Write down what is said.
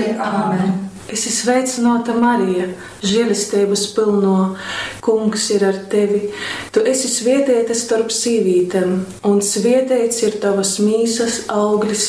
Āmen. Es esmu sveicināta Marija, žēlistības pilno, Kungs ir ar tevi. Tu esi svētīta starp sīvītēm, un svētīts ir tavas mīsas auglis,